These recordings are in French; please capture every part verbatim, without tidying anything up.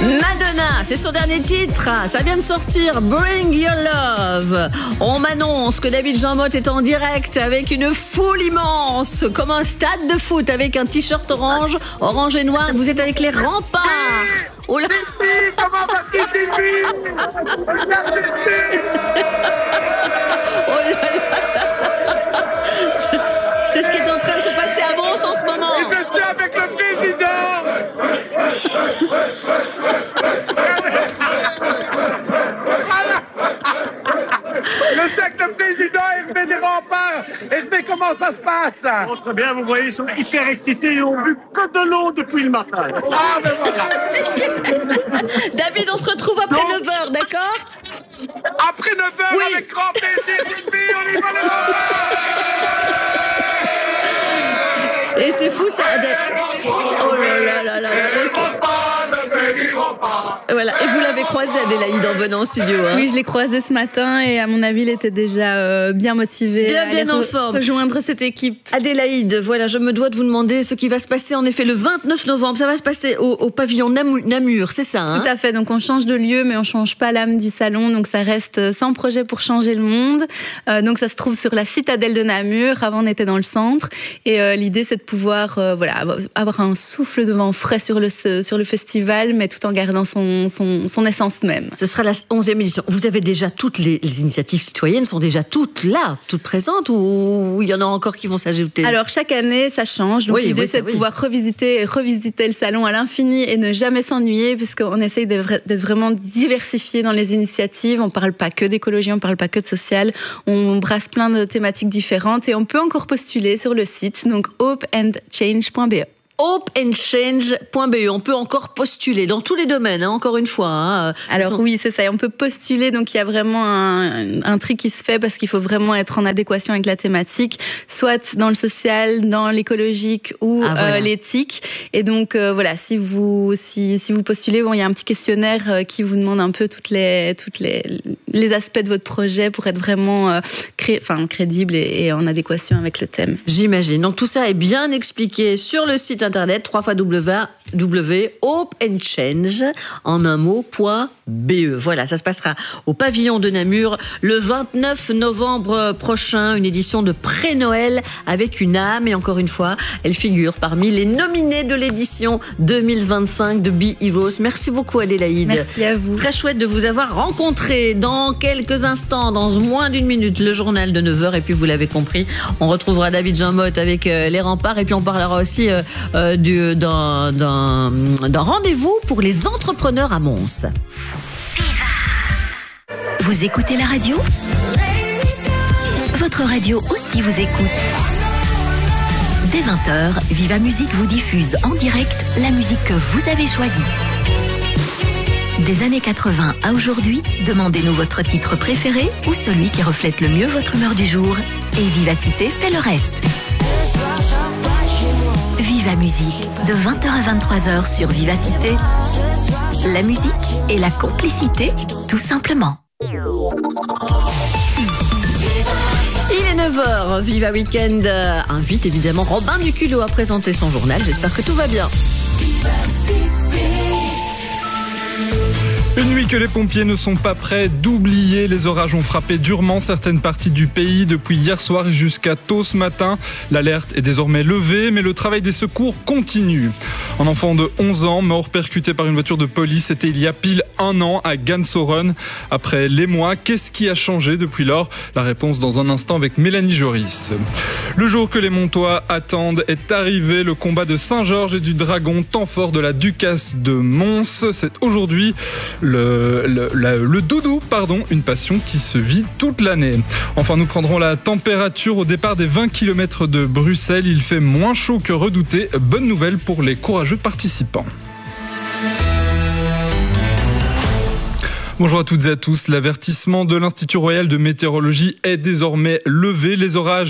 Madonna, c'est son dernier titre, ça vient de sortir, Bring Your Love. On m'annonce que David Jean Motte est en direct avec une foule immense, comme un stade de foot avec un t-shirt orange, orange et noir. Vous êtes avec les remparts. Oh là. Comment vas-tu, Sylvie? Oh là là. C'est ce qui est en train de se passer à Mons en ce moment. Et je suis avec le président. Je sais que le président est fait des remparts et je sais comment ça se passe. Oh, très bien, vous voyez, ils sont hyper excités, ils ont bu que de l'eau depuis le matin. Ah, ben voilà. David, on se retrouve après Donc, neuf heures, d'accord? Après neuf heures, Oui. avec grand plaisir, Sylvie, on y va le Et c'est fou ça. Oh là là là là. Voilà. Et vous l'avez croisé, Adélaïde, en venant au studio. Hein. Oui, je l'ai croisé ce matin et à mon avis, il était déjà euh, bien motivé Bien, à bien aller en re- forme. rejoindre cette équipe. Adélaïde, voilà, je me dois de vous demander ce qui va se passer en effet le vingt-neuf novembre. Ça va se passer au, au pavillon Namur, Namur, c'est ça hein? Tout à fait. Donc, on change de lieu, mais on change pas l'âme du salon. Donc, ça reste sans projet pour changer le monde. Euh, donc, ça se trouve sur la citadelle de Namur. Avant, on était dans le centre. Et euh, l'idée, c'est de pouvoir, euh, voilà, avoir un souffle de vent frais sur le sur le festival, mais tout en gardant son son, son essence même. Ce sera la onzième édition. Vous avez déjà toutes les, les initiatives citoyennes sont déjà toutes là, toutes présentes, ou il y en a encore qui vont s'ajouter? Alors, chaque année, ça change. Donc, Oui, l'idée, oui, c'est ça, de oui. pouvoir revisiter et revisiter le salon à l'infini et ne jamais s'ennuyer, puisqu'on essaye d'être d'être vraiment diversifié dans les initiatives. On parle pas que d'écologie, on parle pas que de social. On brasse plein de thématiques différentes et on peut encore postuler sur le site, donc hope and change point b e. hope and change point b e. On peut encore postuler dans tous les domaines, hein, encore une fois. Hein. Alors Sans... oui, c'est ça. Et on peut postuler. Donc il y a vraiment un, un tri qui se fait parce qu'il faut vraiment être en adéquation avec la thématique, soit dans le social, dans l'écologique ou Ah, voilà. euh, l'éthique. Et donc euh, voilà, si vous si si vous postulez, bon, il y a un petit questionnaire euh, qui vous demande un peu toutes les toutes les les aspects de votre projet pour être vraiment euh, cré, enfin crédible et, et en adéquation avec le thème. J'imagine. Donc tout ça est bien expliqué sur le site internet w w w point hope and change en un mot point b e. Voilà, ça se passera au pavillon de Namur le vingt-neuf novembre prochain, une édition de pré-Noël avec une âme, et encore une fois, elle figure parmi les nominés de l'édition deux mille vingt-cinq de Be Heroes. Merci beaucoup Adélaïde. Merci à vous. Très chouette de vous avoir rencontré. Dans quelques instants, dans moins d'une minute, le journal de neuf heures. Et puis, vous l'avez compris, on retrouvera David Jean Motte avec euh, les remparts. Et puis, on parlera aussi euh, euh, du, d'un, d'un, d'un rendez-vous pour les entrepreneurs à Mons. Vous écoutez la radio? Votre radio aussi vous écoute. Dès vingt heures, Viva Musique vous diffuse en direct la musique que vous avez choisie. Des années quatre-vingts à aujourd'hui, demandez-nous votre titre préféré ou celui qui reflète le mieux votre humeur du jour. Et Vivacité fait le reste. Viva Musique, de vingt heures à vingt-trois heures sur Vivacité. La musique et la complicité, tout simplement. Il est neuf heures. Viva Weekend euh, invite évidemment Robin Duculot à présenter son journal. J'espère que tout va bien. Une nuit que les pompiers ne sont pas prêts d'oublier. Les orages ont frappé durement certaines parties du pays depuis hier soir et jusqu'à tôt ce matin. L'alerte est désormais levée, mais le travail des secours continue. Un enfant de onze ans mort percuté par une voiture de police, c'était il y a pile un an à Gansoren. Après les mois, qu'est-ce qui a changé depuis lors? La réponse dans un instant avec Mélanie Joris. Le jour que les Montois attendent est arrivé. Le combat de Saint-Georges et du Dragon, temps fort de la Ducasse de Mons. C'est aujourd'hui le, le, la, le doudou, pardon, une passion qui se vit toute l'année. Enfin, nous prendrons la température au départ des vingt kilomètres de Bruxelles. Il fait moins chaud que redouté. Bonne nouvelle pour les courageux participants. Bonjour à toutes et à tous. L'avertissement de l'Institut Royal de Météorologie est désormais levé. Les orages qui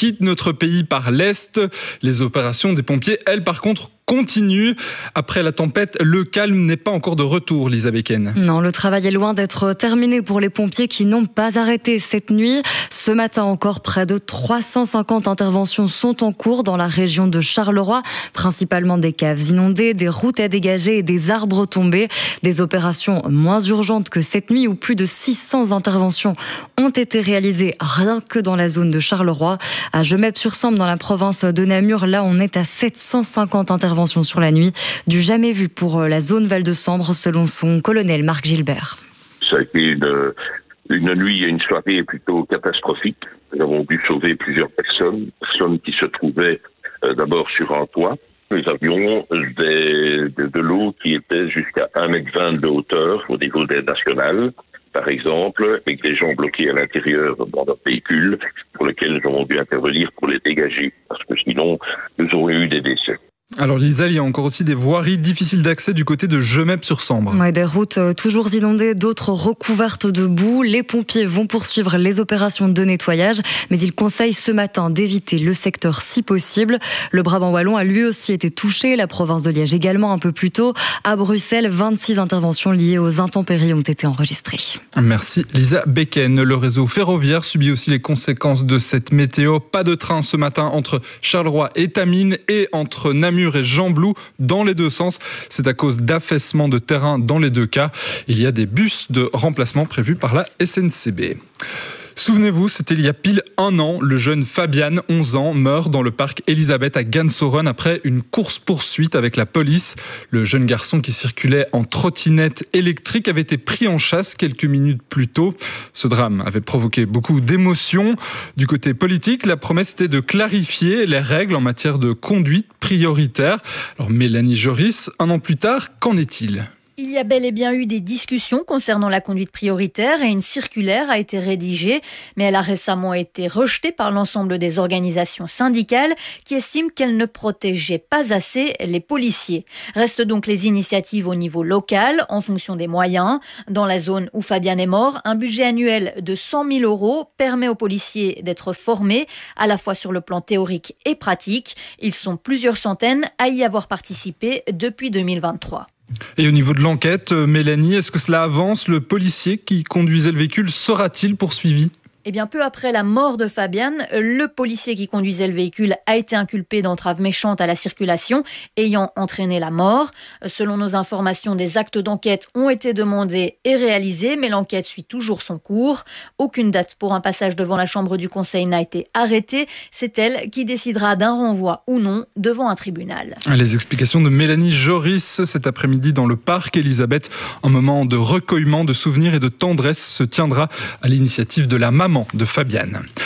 quittent notre pays par l'Est. Les opérations des pompiers, elles, par contre, continue. Après la tempête, le calme n'est pas encore de retour, Lisa Becken. Non, le travail est loin d'être terminé pour les pompiers qui n'ont pas arrêté cette nuit. Ce matin encore, près de trois cent cinquante interventions sont en cours dans la région de Charleroi, principalement des caves inondées, des routes à dégager et des arbres tombés. Des opérations moins urgentes que cette nuit où plus de six cents interventions ont été réalisées rien que dans la zone de Charleroi. À Gemep-sur-Sambre, dans la province de Namur, là on est à sept cent cinquante interventions sur la nuit, du jamais vu pour la zone Val-de-Sambre, selon son colonel Marc Gilbert. Ça a été une, une nuit et une soirée plutôt catastrophique. Nous avons dû sauver plusieurs personnes, personnes qui se trouvaient euh, d'abord sur un toit. Nous avions des, de, de l'eau qui était jusqu'à un mètre vingt de hauteur au niveau des nationales, par exemple, avec des gens bloqués à l'intérieur dans leur véhicule, pour lesquels nous avons dû intervenir pour les dégager, parce que sinon, nous aurions eu des décès. Alors Lisa, il y a encore aussi des voiries difficiles d'accès du côté de Gemep-sur-Sambre. Ouais, des routes toujours inondées, d'autres recouvertes de boue. Les pompiers vont poursuivre les opérations de nettoyage, mais ils conseillent ce matin d'éviter le secteur si possible. Le Brabant wallon a lui aussi été touché, la province de Liège également un peu plus tôt. À Bruxelles, vingt-six interventions liées aux intempéries ont été enregistrées. Merci Lisa Becken. Le réseau ferroviaire subit aussi les conséquences de cette météo. Pas de train ce matin entre Charleroi et Tamines et entre Namur et Gembloux dans les deux sens. C'est à cause d'affaissement de terrain dans les deux cas. Il y a des bus de remplacement prévus par la S N C B. Souvenez-vous, c'était il y a pile un an, le jeune Fabian, onze ans, meurt dans le parc Elisabeth à Gansoren après une course-poursuite avec la police. Le jeune garçon qui circulait en trottinette électrique avait été pris en chasse quelques minutes plus tôt. Ce drame avait provoqué beaucoup d'émotions. Du côté politique, la promesse était de clarifier les règles en matière de conduite prioritaire. Alors Mélanie Joris, un an plus tard, qu'en est-il ? Il y a bel et bien eu des discussions concernant la conduite prioritaire et une circulaire a été rédigée, mais elle a récemment été rejetée par l'ensemble des organisations syndicales qui estiment qu'elle ne protégeait pas assez les policiers. Restent donc les initiatives au niveau local, en fonction des moyens. Dans la zone où Fabian est mort, un budget annuel de cent mille euros permet aux policiers d'être formés, à la fois sur le plan théorique et pratique. Ils sont plusieurs centaines à y avoir participé depuis deux mille vingt-trois. Et au niveau de l'enquête, Mélanie, est-ce que cela avance ? Le policier qui conduisait le véhicule sera-t-il poursuivi ? Eh bien, peu après la mort de Fabian, le policier qui conduisait le véhicule a été inculpé d'entrave méchante à la circulation, ayant entraîné la mort. Selon nos informations, des actes d'enquête ont été demandés et réalisés, mais l'enquête suit toujours son cours. Aucune date pour un passage devant la chambre du conseil n'a été arrêtée. C'est elle qui décidera d'un renvoi ou non devant un tribunal. Les explications de Mélanie Joris cet après-midi dans le parc Elisabeth. Un moment de recueillement, de souvenirs et de tendresse se tiendra à l'initiative de la maman de Fabian.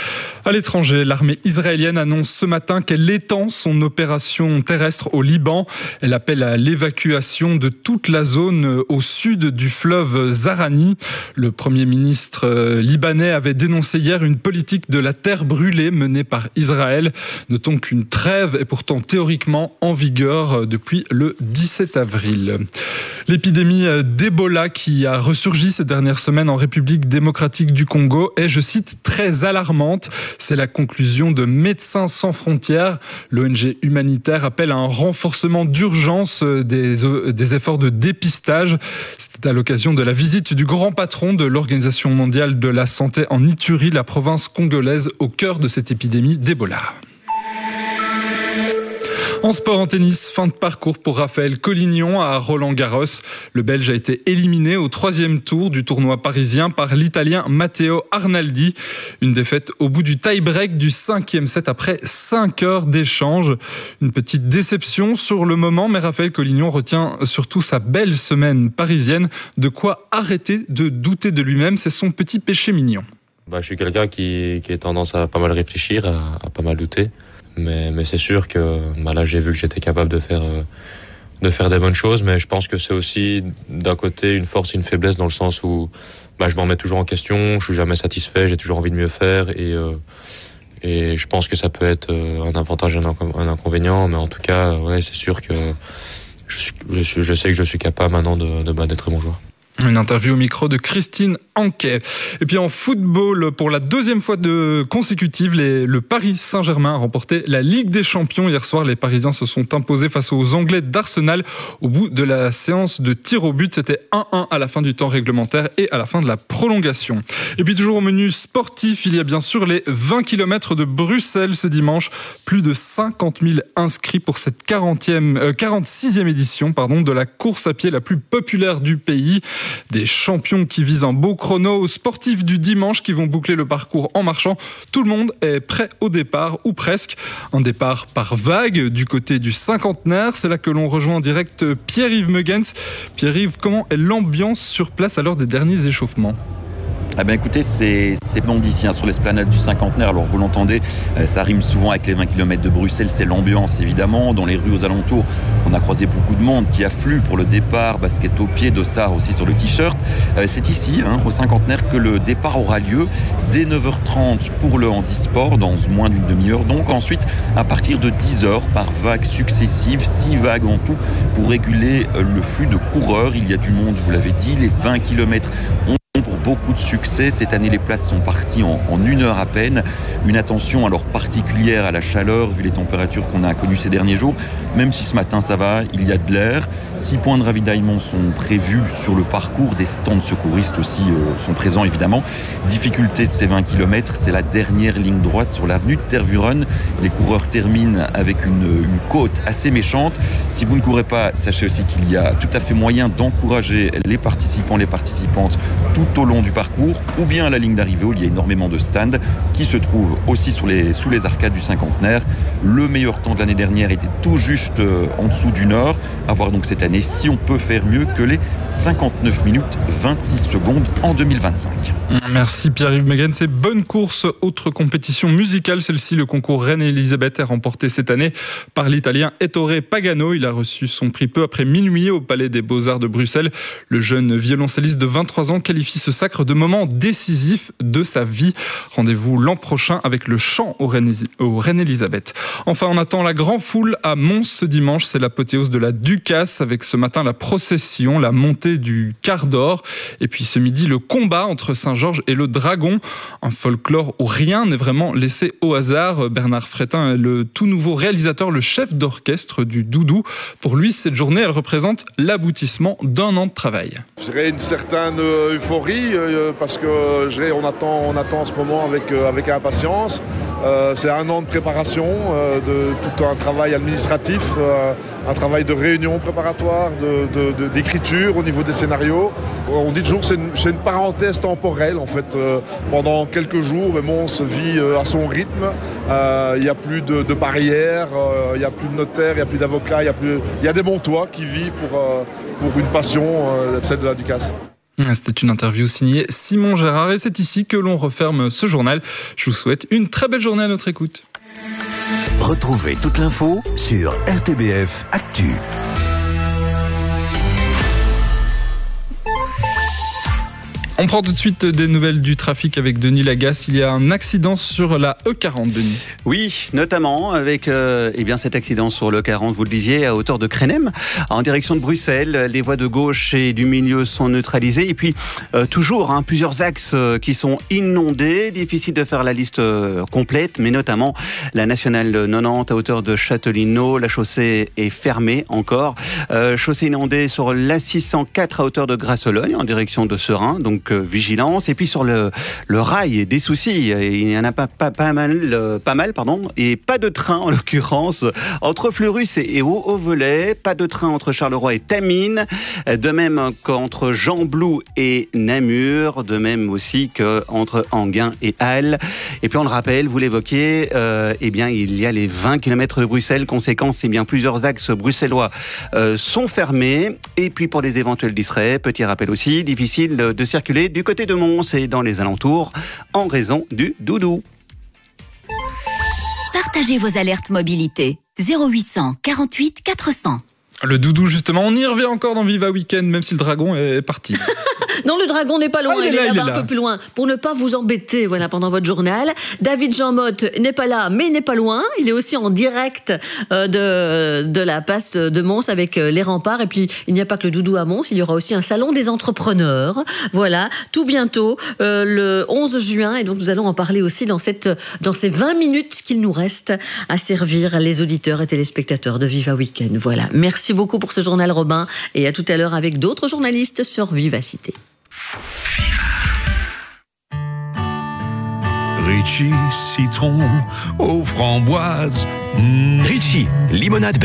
À l'étranger, l'armée israélienne annonce ce matin qu'elle étend son opération terrestre au Liban. Elle appelle à l'évacuation de toute la zone au sud du fleuve Zahrani. Le Premier ministre libanais avait dénoncé hier une politique de la terre brûlée menée par Israël. Notons qu'une trêve est pourtant théoriquement en vigueur depuis le dix-sept avril. L'épidémie d'Ebola qui a ressurgi ces dernières semaines en République démocratique du Congo est, je cite, très alarmante. C'est la conclusion de Médecins sans frontières. L'O N G humanitaire appelle à un renforcement d'urgence des, des efforts de dépistage. C'était à l'occasion de la visite du grand patron de l'Organisation mondiale de la santé en Ituri, la province congolaise, au cœur de cette épidémie d'Ebola. En sport, en tennis, fin de parcours pour Raphaël Collignon à Roland-Garros. Le Belge a été éliminé au troisième tour du tournoi parisien par l'Italien Matteo Arnaldi. Une défaite au bout du tie-break du cinquième set après cinq heures d'échange. Une petite déception sur le moment, mais Raphaël Collignon retient surtout sa belle semaine parisienne. De quoi arrêter de douter de lui-même, c'est son petit péché mignon. Bah, je suis quelqu'un qui, qui a tendance à pas mal réfléchir, à, à pas mal douter. Mais, mais c'est sûr que bah là j'ai vu que j'étais capable de faire euh, de faire des bonnes choses, mais je pense que c'est aussi d'un côté une force et une faiblesse dans le sens où bah je m'en remets toujours en question, je suis jamais satisfait, j'ai toujours envie de mieux faire et euh, et je pense que ça peut être un avantage et un inconvénient, mais en tout cas ouais c'est sûr que je, suis, je, suis, je sais que je suis capable maintenant de, de, bah, d'être très bon joueur. Une interview au micro de Christine Anquet. Et puis en football, pour la deuxième fois de consécutive, les, le Paris Saint-Germain a remporté la Ligue des Champions. Hier soir, les Parisiens se sont imposés face aux Anglais d'Arsenal. Au bout de la séance de tir au but, c'était un un à la fin du temps réglementaire et à la fin de la prolongation. Et puis toujours au menu sportif, il y a bien sûr les vingt kilomètres de Bruxelles ce dimanche. Plus de cinquante mille inscrits pour cette quarantième, euh, quarante-sixième édition pardon, de la course à pied la plus populaire du pays. Des champions qui visent un beau chrono, aux sportifs du dimanche qui vont boucler le parcours en marchant. Tout le monde est prêt au départ, ou presque. Un départ par vague du côté du cinquantenaire. C'est là que l'on rejoint en direct Pierre-Yves Megens. Pierre-Yves, comment est l'ambiance sur place à l'heure des derniers échauffements ? Ah ben écoutez, c'est, c'est bon d'ici, hein, sur l'esplanade du cinquantenaire. Alors vous l'entendez, euh, ça rime souvent avec les vingt kilomètres de Bruxelles, c'est l'ambiance évidemment. Dans les rues aux alentours, on a croisé beaucoup de monde qui afflue pour le départ, basket au pied, dossard aussi sur le t-shirt. Euh, c'est ici, hein, au cinquantenaire, que le départ aura lieu dès neuf heures trente pour le handisport, dans moins d'une demi-heure. Donc ensuite, à partir de dix heures, par vagues successives, six vagues en tout, pour réguler euh, le flux de coureurs. Il y a du monde, je vous l'avais dit, les vingt kilomètres ont pour beaucoup de succès. Cette année, les places sont parties en, en une heure à peine. Une attention alors particulière à la chaleur, vu les températures qu'on a connues ces derniers jours. Même si ce matin, ça va, il y a de l'air. Six points de ravitaillement sont prévus sur le parcours. Des stands secouristes aussi euh, sont présents, évidemment. Difficulté de ces vingt kilomètres, c'est la dernière ligne droite sur l'avenue de Tervuren. Les coureurs terminent avec une, une côte assez méchante. Si vous ne courez pas, sachez aussi qu'il y a tout à fait moyen d'encourager les participants, les participantes, tout au long du parcours, ou bien à la ligne d'arrivée où il y a énormément de stands qui se trouvent aussi sous les, sous les arcades du cinquantenaire. Le meilleur temps de l'année dernière était tout juste euh, en dessous d'une heure. À voir donc cette année si on peut faire mieux que les cinquante-neuf minutes vingt-six secondes en deux mille vingt-cinq. Merci Pierre-Yves Megens. C'est bonne course. Autre compétition musicale, celle-ci, le concours Reine Elisabeth est remporté cette année par l'Italien Ettore Pagano. Il a reçu son prix peu après minuit au Palais des Beaux-Arts de Bruxelles. Le jeune violoncelliste de vingt-trois ans qualifie ce sacre de moment décisif de sa vie. Rendez-vous l'an prochain avec le chant au Reine, au Reine Elisabeth. Enfin, on attend la grande foule à Mons ce dimanche. C'est l'apothéose de la Ducasse avec ce matin la procession, la montée du quart d'or. Et puis ce midi, le combat entre Saint-Georges et le Dragon. Un folklore où rien n'est vraiment laissé au hasard. Bernard Frétin est le tout nouveau réalisateur, le chef d'orchestre du Doudou. Pour lui, cette journée, elle représente l'aboutissement d'un an de travail. Je dirais une certaine euphorie euh, parce que euh, je dirais, on attend, on attend ce moment avec, euh, avec impatience. Euh, c'est un an de préparation, euh, de tout un travail administratif, euh, un travail de réunion préparatoire, de, de, de, d'écriture au niveau des scénarios. On dit toujours que c'est une, c'est une parenthèse temporelle en fait. Euh, pendant quelques jours, mais bon, on se vit euh, à son rythme. Il euh, n'y a plus de, de barrières, il euh, n'y a plus de notaires, il n'y a plus d'avocats, il y a plus, il y a des Montois qui vivent pour, euh, pour une passion, euh, celle de la Ducasse. C'était une interview signée Simon Gérard et c'est ici que l'on referme ce journal. Je vous souhaite une très belle journée à notre écoute. Retrouvez toute l'info sur R T B F Actu. On prend tout de suite des nouvelles du trafic avec Denis Lagasse. Il y a un accident sur la E quarante, Denis. Oui, notamment avec euh, eh bien cet accident sur l'E quarante, vous le disiez, à hauteur de Crénem, en direction de Bruxelles. Les voies de gauche et du milieu sont neutralisées. Et puis, euh, toujours, hein, plusieurs axes euh, qui sont inondés. Difficile de faire la liste euh, complète, mais notamment la nationale quatre-vingt-dix à hauteur de Châtelineau. La chaussée est fermée encore. Euh, chaussée inondée sur l'A six cent quatre à hauteur de Grasse-Ologne, en direction de Serein. Donc, vigilance. Et puis sur le, le rail, des soucis. Il y en a pas, pas, pas mal, euh, pas mal, pardon. Et pas de train, en l'occurrence, entre Fleurus et, et Haut-Velay. Pas de train entre Charleroi et Tamines. De même qu'entre Gembloux et Namur. De même aussi qu'entre Enghien et Halle. Et puis on le rappelle, vous l'évoquiez, euh, eh bien, il y a les vingt kilomètres de Bruxelles. Conséquence, eh bien, plusieurs axes bruxellois euh, sont fermés. Et puis pour les éventuels distraits, petit rappel aussi, difficile de, de circuler du côté de Mons et dans les alentours en raison du Doudou. Partagez vos alertes mobilité. zéro huit cent quarante-huit quatre cents. Le Doudou, justement, on y revient encore dans Viva Weekend, même si le dragon est parti. Non, le dragon n'est pas loin, Ah, il est il est, là, il là-bas est un là. peu plus loin. Pour ne pas vous embêter, voilà, pendant votre journal. David Jean Motte n'est pas là, mais il n'est pas loin. Il est aussi en direct euh, de, de la passe de Mons avec euh, les remparts. Et puis, il n'y a pas que le doudou à Mons, il y aura aussi un salon des entrepreneurs. Voilà, tout bientôt, euh, le onze juin. Et donc, nous allons en parler aussi dans, cette, dans ces vingt minutes qu'il nous reste à servir les auditeurs et téléspectateurs de Viva Weekend. Voilà, merci beaucoup pour ce journal, Robin. Et à tout à l'heure avec d'autres journalistes sur Vivacité. Ritchie, citron aux framboises. Mmh. Ritchie, limonade